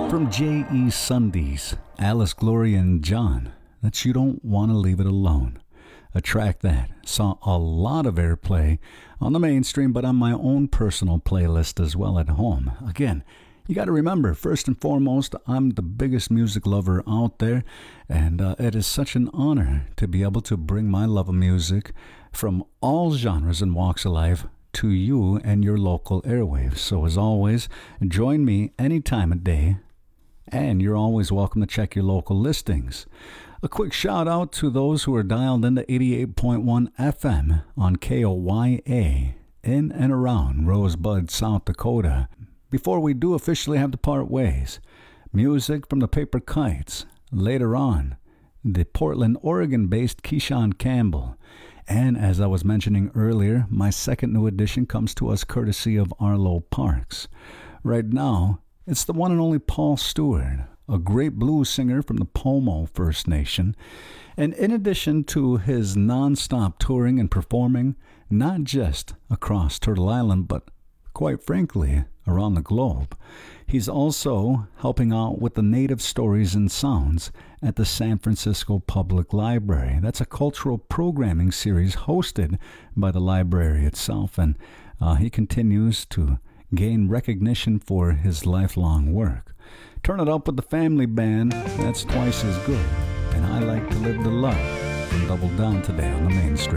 From J.E. Sundays, Alice, Gloria, and John, that You Don't Want to Leave It Alone. A track that saw a lot of airplay on the mainstream, but on my own personal playlist as well at home. Again, you got to remember, first and foremost, I'm the biggest music lover out there, and it is such an honor to be able to bring my love of music from all genres and walks of life to you and your local airwaves. So as always, join me any time of day, and you're always welcome to check your local listings. A quick shout out to those who are dialed into 88.1 FM on KOYA in and around Rosebud, South Dakota. Before we do officially have to part ways, music from the Paper Kites. Later on, the Portland, Oregon-based Keyshawn Campbell. And as I was mentioning earlier, my second new addition comes to us courtesy of Arlo Parks. Right now, it's the one and only Paul Stewart, a great blues singer from the Pomo First Nation. And in addition to his non-stop touring and performing, not just across Turtle Island, but quite frankly, around the globe, he's also helping out with the Native Stories and Sounds at the San Francisco Public Library. That's a cultural programming series hosted by the library itself, and he continues to gain recognition for his lifelong work. Turn it up with the family band, that's twice as good. And I like to live the love and double down today on the mainstream.